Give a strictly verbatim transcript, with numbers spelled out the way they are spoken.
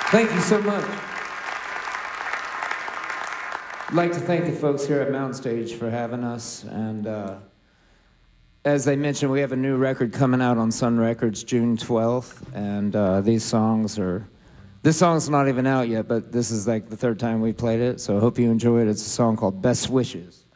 Thank you so much. I'd like to thank the folks here at Mountain Stage for having us. And uh, as they mentioned, we have a new record coming out on Sun Records June twelfth. And uh, these songs are, this song's not even out yet, but this is like the third time we played it. So I hope you enjoy it. It's a song called Best Wishes.